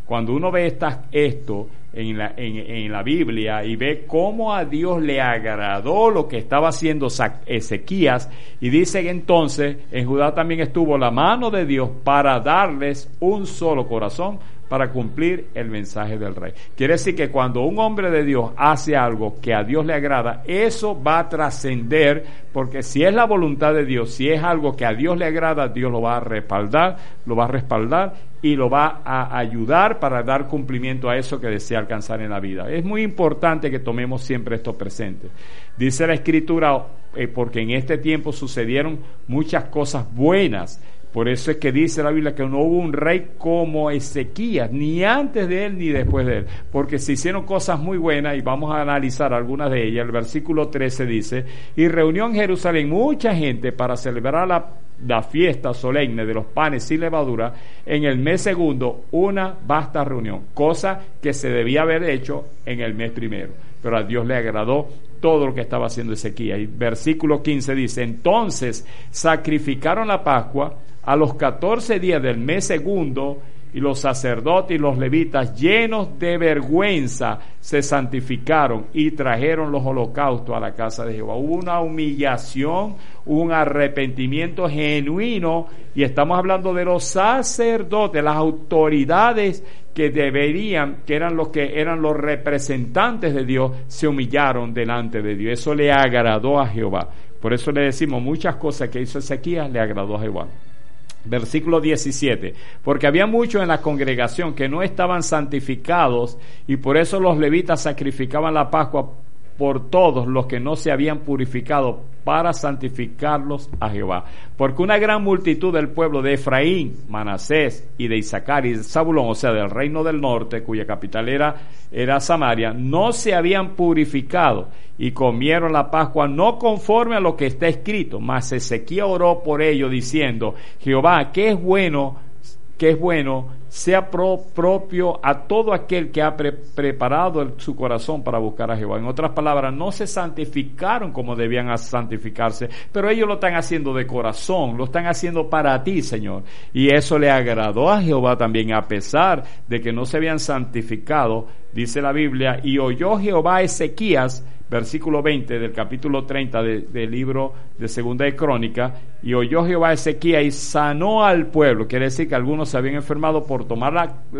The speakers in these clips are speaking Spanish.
Cuando uno ve esto en la Biblia y ve cómo a Dios le agradó lo que estaba haciendo Ezequías, y dice que entonces en Judá también estuvo la mano de Dios para darles un solo corazón para cumplir el mensaje del rey. Quiere decir que cuando un hombre de Dios hace algo que a Dios le agrada, eso va a trascender, porque si es la voluntad de Dios, si es algo que a Dios le agrada, Dios lo va a respaldar y lo va a ayudar para dar cumplimiento a eso que desea alcanzar en la vida. Es muy importante que tomemos siempre esto presente. Dice la Escritura, porque en este tiempo sucedieron muchas cosas buenas. Por eso es que dice la Biblia que no hubo un rey como Ezequías, ni antes de él ni después de él, porque se hicieron cosas muy buenas y vamos a analizar algunas de ellas. El versículo 13 dice: y reunió en Jerusalén mucha gente para celebrar la fiesta solemne de los panes sin levadura en el mes segundo, una vasta reunión, cosa que se debía haber hecho en el mes primero, pero a Dios le agradó todo lo que estaba haciendo Ezequías. Y versículo 15 dice: entonces sacrificaron la Pascua a los 14 días del mes segundo, y los sacerdotes y los levitas, llenos de vergüenza, se santificaron y trajeron los holocaustos a la casa de Jehová. Hubo una humillación, un arrepentimiento genuino, y estamos hablando de los sacerdotes, las autoridades que eran los representantes de Dios, se humillaron delante de Dios. Eso le agradó a Jehová. Por eso le decimos, muchas cosas que hizo Ezequías le agradó a Jehová. Versículo 17, porque había muchos en la congregación que no estaban santificados, y por eso los levitas sacrificaban la Pascua por todos los que no se habían purificado, para santificarlos a Jehová. Porque una gran multitud del pueblo de Efraín, Manasés y de Isaacar y de Zabulón, o sea, del reino del norte, cuya capital era Samaria, no se habían purificado y comieron la Pascua no conforme a lo que está escrito. Mas Ezequías oró por ello diciendo: Jehová, que es bueno, sea propio a todo aquel que ha preparado su corazón para buscar a Jehová. En otras palabras, no se santificaron como debían santificarse, pero ellos lo están haciendo de corazón, lo están haciendo para ti, Señor. Y eso le agradó a Jehová también, a pesar de que no se habían santificado. Dice la Biblia: y oyó Jehová a Ezequías, versículo 20 del capítulo 30 del libro de Segunda de Crónica, y oyó Jehová a Ezequías y sanó al pueblo. Quiere decir que algunos se habían enfermado por tomar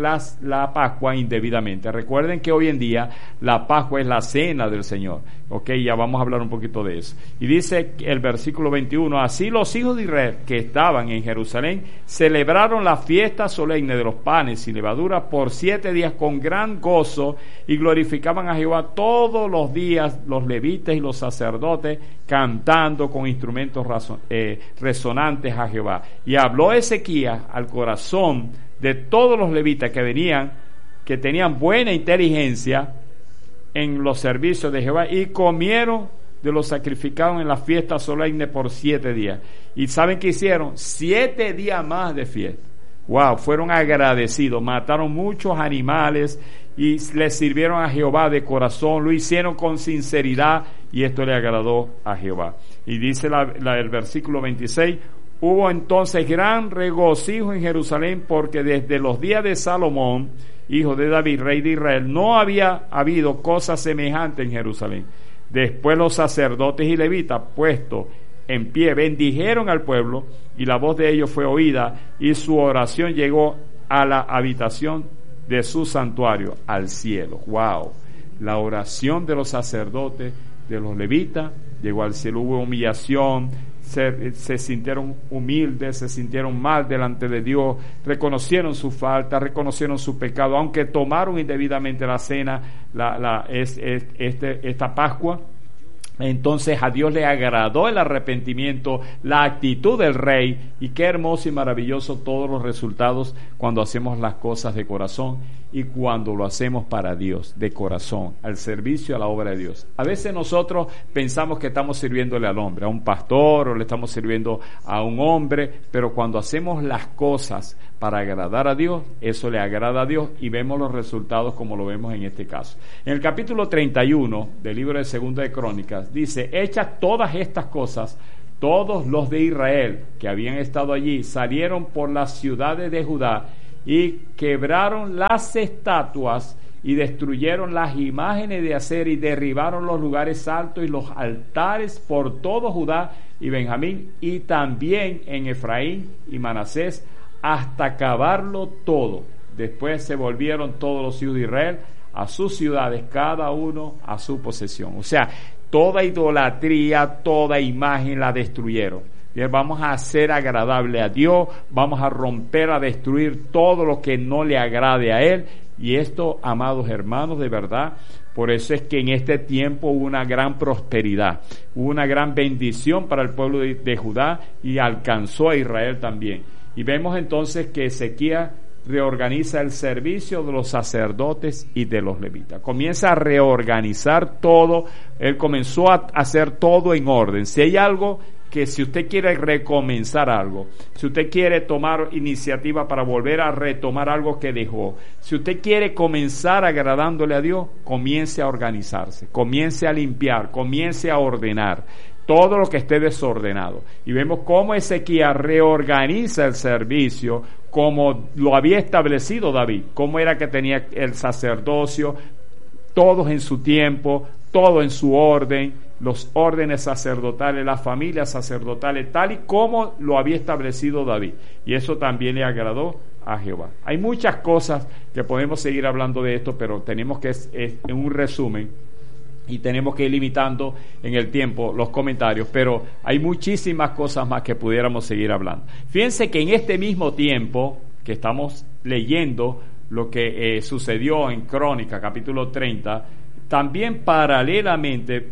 la Pascua indebidamente. Recuerden que hoy en día la Pascua es la cena del Señor. Ok, ya vamos a hablar un poquito de eso. Y dice el versículo 21, así los hijos de Israel que estaban en Jerusalén celebraron la fiesta solemne de los panes sin levadura por 7 días con gran gozo, y glorificaban a Jehová todos los días, los levitas y los sacerdotes, cantando con instrumentos resonantes a Jehová. Y habló Ezequías al corazón de todos los levitas que tenían buena inteligencia en los servicios de Jehová, y comieron de los sacrificados en la fiesta solemne por 7 días. ¿Y saben qué hicieron? 7 días más de fiesta. Wow, fueron agradecidos, mataron muchos animales y le sirvieron a Jehová de corazón, lo hicieron con sinceridad, y esto le agradó a Jehová. Y dice el versículo 26, hubo entonces gran regocijo en Jerusalén, porque desde los días de Salomón, hijo de David, rey de Israel, no había habido cosa semejante en Jerusalén. Después los sacerdotes y levitas, puestos en pie, bendijeron al pueblo, y la voz de ellos fue oída, y su oración llegó a la habitación de su santuario, al cielo. Wow, la oración de los sacerdotes, de los levitas, llegó al cielo. Hubo humillación, se sintieron humildes, se sintieron mal delante de Dios, reconocieron su falta, reconocieron su pecado, aunque tomaron indebidamente la cena, esta Pascua. Entonces a Dios le agradó el arrepentimiento, la actitud del rey, y qué hermoso y maravilloso todos los resultados cuando hacemos las cosas de corazón y cuando lo hacemos para Dios, de corazón, al servicio, a la obra de Dios. A veces nosotros pensamos que estamos sirviéndole al hombre, a un pastor, o le estamos sirviendo a un hombre, pero cuando hacemos las cosas para agradar a Dios, eso le agrada a Dios, y vemos los resultados como lo vemos en este caso. En el capítulo 31 del libro de Segunda de Crónicas dice: hechas todas estas cosas, todos los de Israel que habían estado allí salieron por las ciudades de Judá y quebraron las estatuas y destruyeron las imágenes de acera y derribaron los lugares altos y los altares por todo Judá y Benjamín y también en Efraín y Manasés hasta acabarlo todo. Después se volvieron todos los hijos de Israel a sus ciudades, cada uno a su posesión. O sea, toda idolatría, toda imagen la destruyeron. Bien, vamos a hacer agradable a Dios, vamos a romper, a destruir todo lo que no le agrade a Él. Y esto, amados hermanos, de verdad, por eso es que en este tiempo hubo una gran prosperidad, hubo una gran bendición para el pueblo de Judá y alcanzó a Israel también. Y vemos entonces que Ezequías reorganiza el servicio de los sacerdotes y de los levitas. Comienza a reorganizar todo, él comenzó a hacer todo en orden. Si hay algo que si usted quiere recomenzar algo, si usted quiere tomar iniciativa para volver a retomar algo que dejó, si usted quiere comenzar agradándole a Dios, comience a organizarse, comience a limpiar, comience a ordenar todo lo que esté desordenado. Y vemos cómo Ezequías reorganiza el servicio como lo había establecido David, cómo era que tenía el sacerdocio, todos en su tiempo, todo en su orden, los órdenes sacerdotales, las familias sacerdotales, tal y como lo había establecido David. Y eso también le agradó a Jehová. Hay muchas cosas que podemos seguir hablando de esto, pero tenemos que, en un resumen, y tenemos que ir limitando en el tiempo los comentarios, pero hay muchísimas cosas más que pudiéramos seguir hablando. Fíjense que en este mismo tiempo que estamos leyendo lo que sucedió en Crónica, capítulo 30, también paralelamente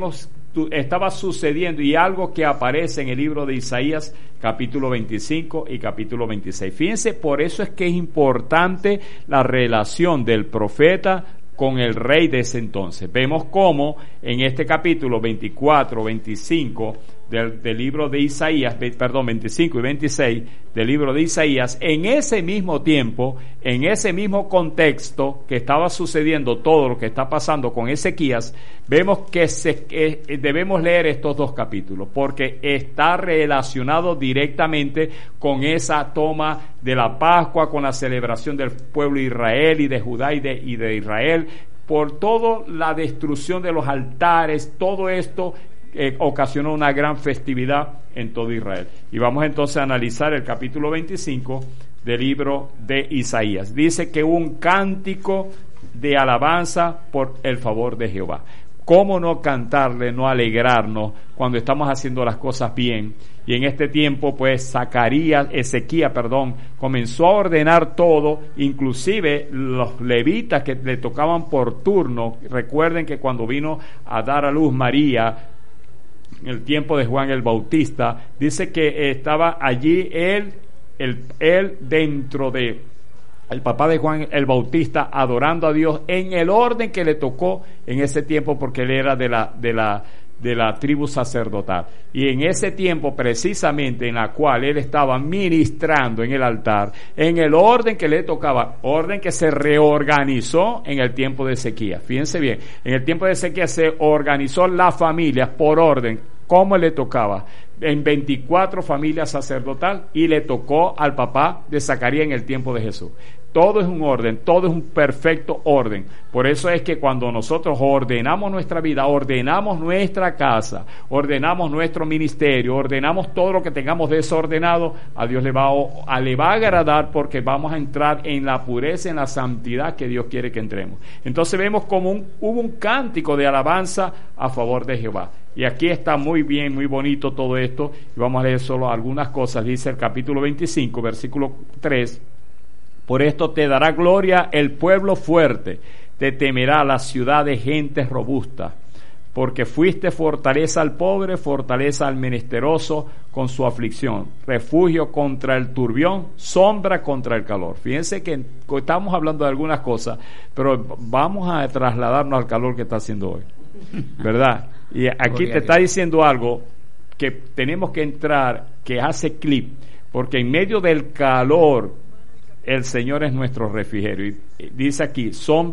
estaba sucediendo y algo que aparece en el libro de Isaías, capítulo 25 y capítulo 26. Fíjense, por eso es que es importante la relación del profeta con el rey de ese entonces. Vemos cómo en este capítulo 24, 25 del libro de Isaías, 25 y 26 del libro de Isaías, en ese mismo tiempo, en ese mismo contexto que estaba sucediendo todo lo que está pasando con Ezequías, vemos que debemos leer estos dos capítulos porque está relacionado directamente con esa toma de la Pascua, con la celebración del pueblo de Israel y de Judá y de Israel, por toda la destrucción de los altares, todo esto ocasionó una gran festividad en todo Israel. Y vamos entonces a analizar el capítulo 25 del libro de Isaías. Dice que hubo un cántico de alabanza por el favor de Jehová. ¿Cómo no cantarle, no alegrarnos cuando estamos haciendo las cosas bien? Y en este tiempo, pues, Ezequías, comenzó a ordenar todo, inclusive los levitas que le tocaban por turno. Recuerden que cuando vino a dar a luz María, en el tiempo de Juan el Bautista, dice que estaba allí él dentro de el papá de Juan el Bautista, adorando a Dios en el orden que le tocó en ese tiempo, porque él era de la tribu sacerdotal. Y en ese tiempo precisamente en la cual él estaba ministrando en el altar, en el orden que le tocaba, orden que se reorganizó en el tiempo de Ezequías. Fíjense bien, en el tiempo de Ezequías se organizó las familias por orden, como le tocaba, en 24 familias sacerdotal, y le tocó al papá de Zacarías en el tiempo de Jesús. Todo es un orden, todo es un perfecto orden. Por eso es que cuando nosotros ordenamos nuestra vida, ordenamos nuestra casa, ordenamos nuestro ministerio, ordenamos todo lo que tengamos desordenado, a Dios le va a agradar, porque vamos a entrar en la pureza, en la santidad que Dios quiere que entremos. Entonces vemos como hubo un cántico de alabanza a favor de Jehová. Y aquí está muy bien, muy bonito todo esto. Y vamos a leer solo algunas cosas. Dice el capítulo 25, versículo 3. Por esto te dará gloria el pueblo fuerte, te temerá la ciudad de gente robusta, porque fuiste fortaleza al pobre, fortaleza al menesteroso con su aflicción, refugio contra el turbión, sombra contra el calor. Fíjense que estamos hablando de algunas cosas, pero vamos a trasladarnos al calor que está haciendo hoy, ¿verdad? Y aquí te está diciendo algo que tenemos que entrar, que hace clip, porque en medio del calor el Señor es nuestro refrigerio. Y dice aquí, sombra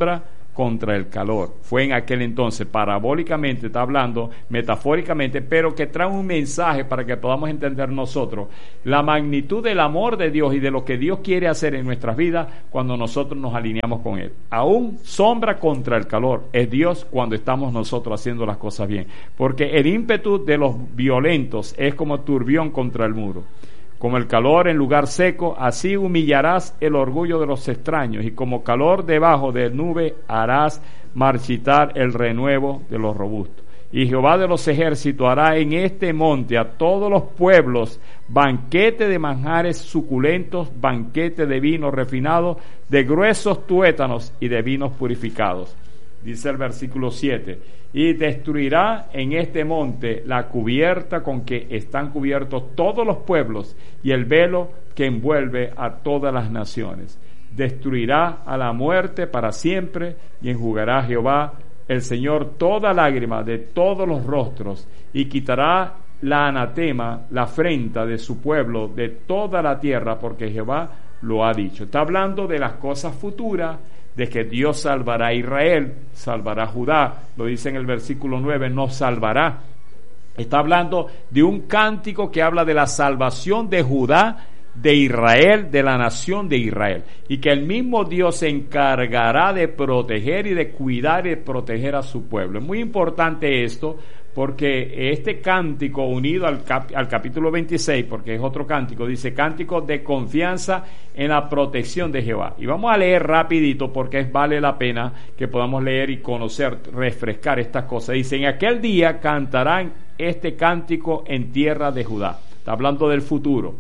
contra el calor. Fue en aquel entonces, parabólicamente, está hablando, metafóricamente, pero que trae un mensaje para que podamos entender nosotros la magnitud del amor de Dios y de lo que Dios quiere hacer en nuestras vidas cuando nosotros nos alineamos con Él. Aún sombra contra el calor es Dios cuando estamos nosotros haciendo las cosas bien, porque el ímpetu de los violentos es como turbión contra el muro. Como el calor en lugar seco, así humillarás el orgullo de los extraños, y como calor debajo de nube harás marchitar el renuevo de los robustos. Y Jehová de los ejércitos hará en este monte a todos los pueblos banquete de manjares suculentos, banquete de vino refinado, de gruesos tuétanos y de vinos purificados. Dice el versículo 7, y destruirá en este monte la cubierta con que están cubiertos todos los pueblos y el velo que envuelve a todas las naciones. Destruirá a la muerte para siempre, y enjugará Jehová el Señor toda lágrima de todos los rostros, y quitará la anatema, la afrenta de su pueblo, de toda la tierra, porque Jehová lo ha dicho. Está hablando de las cosas futuras, de que Dios salvará a Israel, salvará a Judá, lo dice en el versículo 9, nos salvará. Está hablando de un cántico que habla de la salvación de Judá, de Israel, de la nación de Israel, y que el mismo Dios se encargará de proteger y de cuidar y de proteger a su pueblo. Es muy importante esto, porque este cántico unido al capítulo 26, porque es otro cántico, dice cántico de confianza en la protección de Jehová. Y vamos a leer rapidito porque vale la pena que podamos leer y conocer, refrescar estas cosas. Dice, en aquel día cantarán este cántico en tierra de Judá. Está hablando del futuro.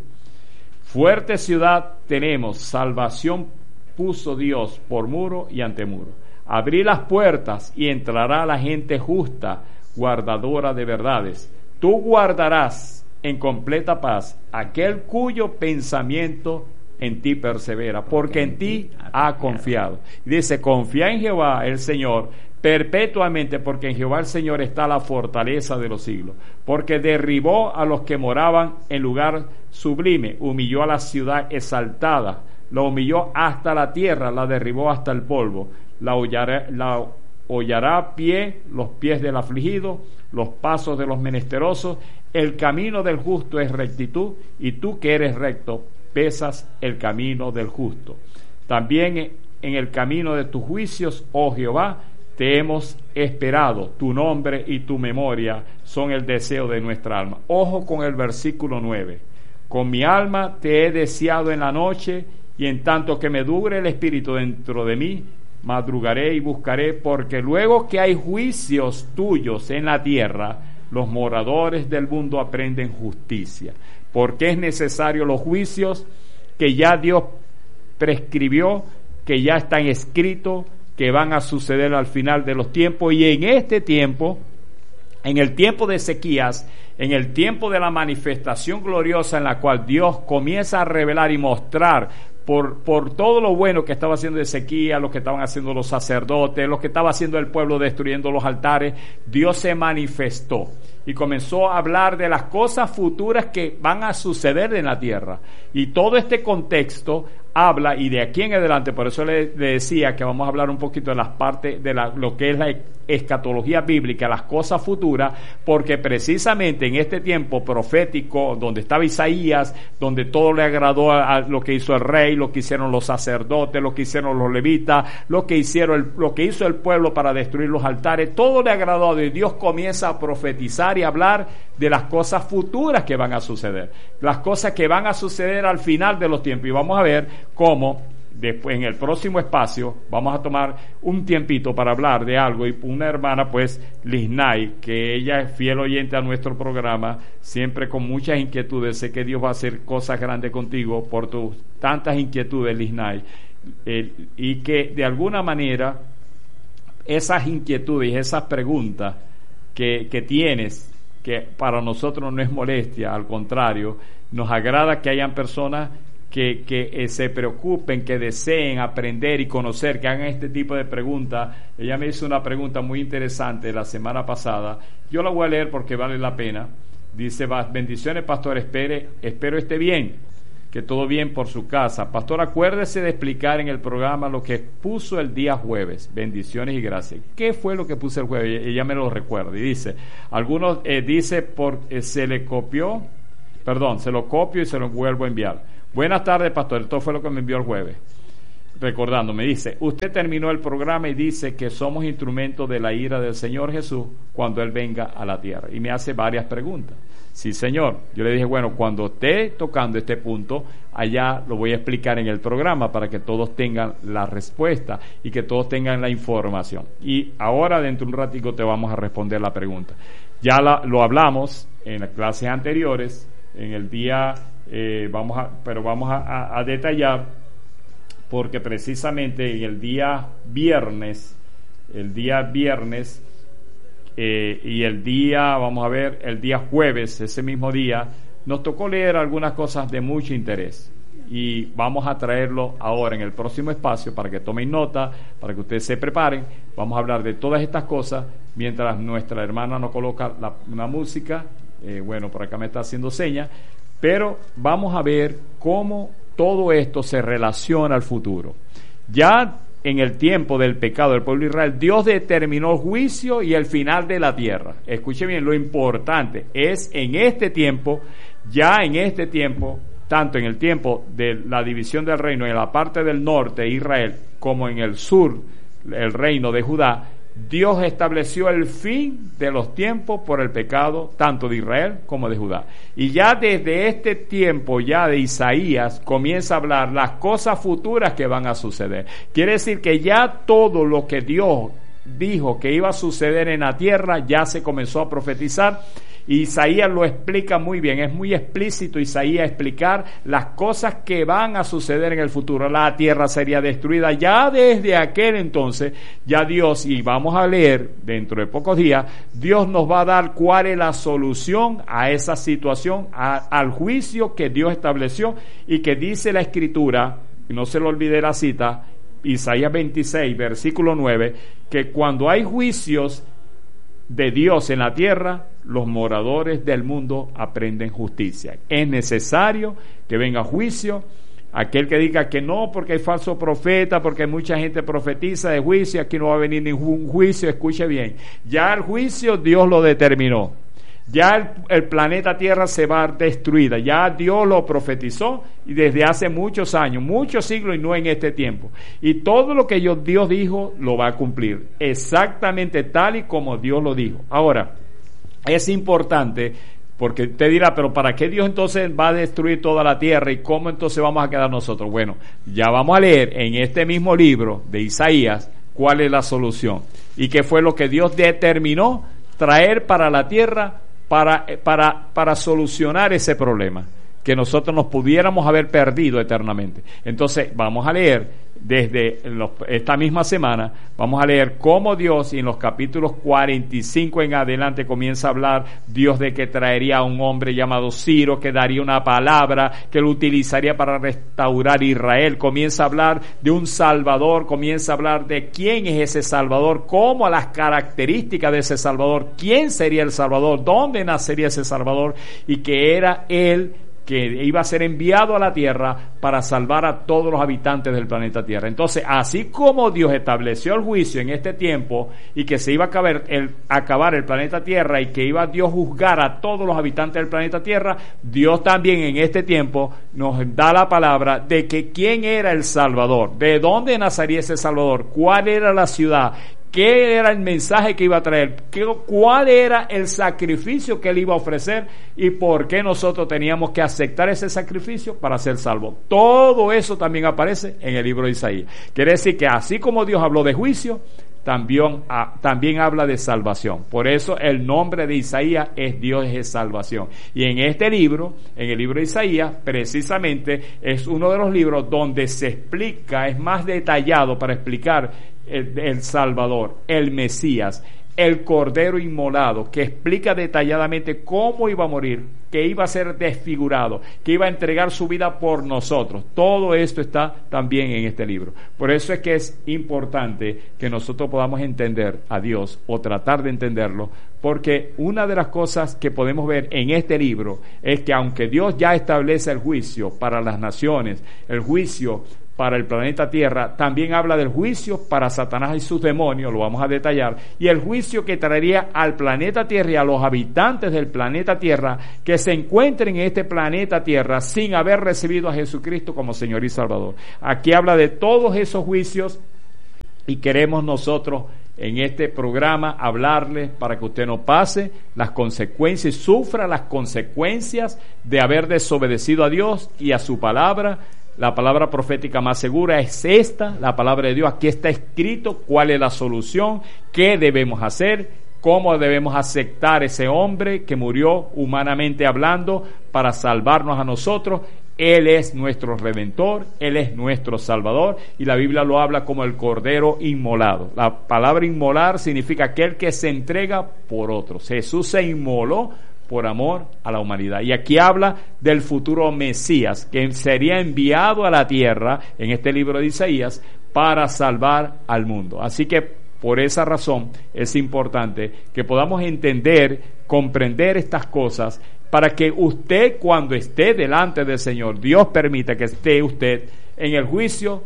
Fuerte ciudad tenemos, salvación puso Dios por muro y antemuro. Abrí las puertas y entrará la gente justa, guardadora de verdades. Tú guardarás en completa paz aquel cuyo pensamiento en ti persevera, porque en ti ha confiado. Dice, confía en Jehová el Señor perpetuamente, porque en Jehová el Señor está la fortaleza de los siglos. Porque derribó a los que moraban en lugar sublime, humilló a la ciudad exaltada, la humilló hasta la tierra, la derribó hasta el polvo, la hollará a pie los pies del afligido, los pasos de los menesterosos. El camino del justo es rectitud, y tú que eres recto, pesas el camino del justo. También en el camino de tus juicios, oh Jehová, te hemos esperado. Tu nombre y tu memoria son el deseo de nuestra alma. Ojo con el versículo 9. Con mi alma te he deseado en la noche, y en tanto que me dure el espíritu dentro de mí, madrugaré y buscaré, porque luego que hay juicios tuyos en la tierra, los moradores del mundo aprenden justicia. Porque es necesario los juicios que ya Dios prescribió, que ya están escritos, que van a suceder al final de los tiempos. Y en este tiempo, en el tiempo de Ezequías, en el tiempo de la manifestación gloriosa en la cual Dios comienza a revelar y mostrar por todo lo bueno que estaba haciendo Ezequías, lo que estaban haciendo los sacerdotes, lo que estaba haciendo el pueblo destruyendo los altares, Dios se manifestó y comenzó a hablar de las cosas futuras que van a suceder en la tierra. Y todo este contexto habla, y de aquí en adelante, por eso le decía que vamos a hablar un poquito de las partes de lo que es la escatología bíblica, las cosas futuras, porque precisamente en este tiempo profético, donde estaba Isaías, donde todo le agradó a lo que hizo el rey, lo que hicieron los sacerdotes, lo que hicieron los levitas, lo que hizo el pueblo para destruir los altares, todo le agradó a Dios. Dios comienza a profetizar y hablar de las cosas futuras que van a suceder, las cosas que van a suceder al final de los tiempos. Y vamos a ver cómo después, en el próximo espacio, vamos a tomar un tiempito para hablar de algo. Y una hermana, pues, Lisnay, que ella es fiel oyente a nuestro programa, siempre con muchas inquietudes. Sé que Dios va a hacer cosas grandes contigo por tus tantas inquietudes, Lisnay, y que de alguna manera esas inquietudes y esas preguntas que tienes, que para nosotros no es molestia, al contrario, nos agrada que hayan personas que se preocupen, que deseen aprender y conocer, que hagan este tipo de preguntas. Ella me hizo una pregunta muy interesante la semana pasada. Yo la voy a leer porque vale la pena. Dice: bendiciones, pastor, espero esté bien. que todo bien por su casa. Pastor, acuérdese de explicar en el programa lo que puso el día jueves. Bendiciones y gracias. ¿Qué fue lo que puse el jueves? Ella me lo recuerda y dice, algunos se le copió, se lo copio y se lo vuelvo a enviar. Buenas tardes, pastor, esto fue lo que me envió el jueves. Recordando, me dice, usted terminó el programa y dice que somos instrumentos de la ira del Señor Jesús cuando Él venga a la tierra. Y me hace varias preguntas. Sí, señor. Yo le dije, bueno, cuando esté tocando este punto, allá lo voy a explicar en el programa para que todos tengan la respuesta y que todos tengan la información. Y ahora, dentro de un ratico, te vamos a responder la pregunta. Ya lo hablamos en las clases anteriores, en el día, vamos a detallar, porque precisamente en el día viernes y el día jueves, ese mismo día, nos tocó leer algunas cosas de mucho interés y vamos a traerlo ahora en el próximo espacio para que tomen nota, para que ustedes se preparen. Vamos a hablar de todas estas cosas mientras nuestra hermana nos coloca una música. Por acá me está haciendo señas, pero vamos a ver cómo todo esto se relaciona al futuro. Ya en el tiempo del pecado del pueblo de Israel, Dios determinó el juicio y el final de la tierra. Escuche bien, lo importante es en este tiempo, tanto en el tiempo de la división del reino en la parte del norte de Israel como en el sur, el reino de Judá, Dios estableció el fin de los tiempos por el pecado tanto de Israel como de Judá. Y ya desde este tiempo ya de Isaías comienza a hablar las cosas futuras que van a suceder. Quiere decir que ya todo lo que Dios dijo que iba a suceder en la tierra ya se comenzó a profetizar. Isaías lo explica muy bien, es muy explícito Isaías explicar las cosas que van a suceder en el futuro. La tierra sería destruida ya desde aquel entonces, ya Dios, y vamos a leer dentro de pocos días, Dios nos va a dar cuál es la solución a esa situación, al juicio que Dios estableció y que dice la Escritura, y no se lo olvide la cita, Isaías 26, versículo 9, que cuando hay juicios de Dios en la tierra, los moradores del mundo aprenden justicia. Es necesario que venga juicio. Aquel que diga que no, porque hay falso profeta, porque mucha gente profetiza de juicio, aquí no va a venir ningún juicio, escuche bien. Ya el juicio Dios lo determinó. Ya el planeta Tierra se va destruida. Ya Dios lo profetizó y desde hace muchos años, muchos siglos y no en este tiempo. Y todo lo que Dios dijo lo va a cumplir. Exactamente tal y como Dios lo dijo. Ahora, es importante porque usted dirá, pero ¿para qué Dios entonces va a destruir toda la tierra y cómo entonces vamos a quedar nosotros? Bueno, ya vamos a leer en este mismo libro de Isaías cuál es la solución y qué fue lo que Dios determinó traer para la tierra para solucionar ese problema que nosotros nos pudiéramos haber perdido eternamente. Entonces vamos a leer desde esta misma semana, vamos a leer cómo Dios, y en los capítulos 45 en adelante comienza a hablar Dios de que traería a un hombre llamado Ciro, que daría una palabra, que lo utilizaría para restaurar Israel. Comienza a hablar de un Salvador, comienza a hablar de quién es ese Salvador, cómo las características de ese Salvador, quién sería el Salvador, dónde nacería ese Salvador, y que era Él que iba a ser enviado a la tierra para salvar a todos los habitantes del planeta Tierra. Entonces, así como Dios estableció el juicio en este tiempo y que se iba a acabar el planeta Tierra y que iba Dios juzgar a todos los habitantes del planeta Tierra, Dios también en este tiempo nos da la palabra de que quién era el Salvador, de dónde nacería ese Salvador, cuál era la ciudad, qué era el mensaje que iba a traer, cuál era el sacrificio que él iba a ofrecer y por qué nosotros teníamos que aceptar ese sacrificio para ser salvos. Todo eso también aparece en el libro de Isaías. Quiere decir que así como Dios habló de juicio, también habla de salvación. Por eso el nombre de Isaías es Dios es salvación. Y en este libro, en el libro de Isaías, precisamente es uno de los libros donde se explica, es más detallado para explicar el Salvador, el Mesías, el Cordero inmolado, que explica detalladamente cómo iba a morir, que iba a ser desfigurado, que iba a entregar su vida por nosotros. Todo esto está también en este libro. Por eso es que es importante que nosotros podamos entender a Dios o tratar de entenderlo, porque una de las cosas que podemos ver en este libro es que aunque Dios ya establece el juicio para las naciones, el juicio para el planeta Tierra, también habla del juicio para Satanás y sus demonios, lo vamos a detallar, y el juicio que traería al planeta Tierra y a los habitantes del planeta Tierra que se encuentren en este planeta Tierra sin haber recibido a Jesucristo como Señor y Salvador. Aquí habla de todos esos juicios y queremos nosotros en este programa hablarles para que usted no pase las consecuencias, sufra las consecuencias de haber desobedecido a Dios y a su palabra. La palabra profética más segura es esta, la palabra de Dios. Aquí está escrito cuál es la solución, qué debemos hacer, cómo debemos aceptar ese hombre que murió humanamente hablando para salvarnos a nosotros. Él es nuestro Redentor, Él es nuestro Salvador, y la Biblia lo habla como el Cordero inmolado. La palabra inmolar significa aquel que se entrega por otros. Jesús se inmoló por amor a la humanidad. Y aquí habla del futuro Mesías, que sería enviado a la tierra, en este libro de Isaías, para salvar al mundo. Así que por esa razón es importante que podamos entender, comprender estas cosas, para que usted, cuando esté delante del Señor, Dios permita que esté usted en el juicio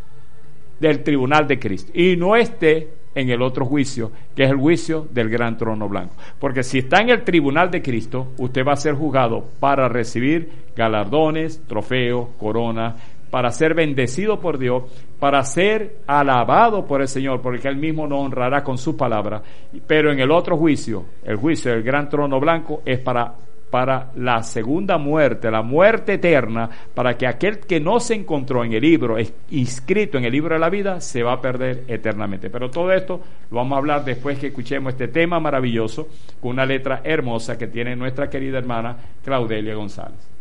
del tribunal de Cristo y no esté en el otro juicio, que es el juicio del gran trono blanco. Porque si está en el tribunal de Cristo, usted va a ser juzgado para recibir galardones, trofeos, coronas, para ser bendecido por Dios, para ser alabado por el Señor, porque Él mismo nos honrará con sus palabras. Pero en el otro juicio, el juicio del gran trono blanco, es para la segunda muerte, la muerte eterna, para que aquel que no se encontró en el libro, inscrito en el libro de la vida, se va a perder eternamente. Pero todo esto lo vamos a hablar después que escuchemos este tema maravilloso, con una letra hermosa que tiene nuestra querida hermana Claudelia González.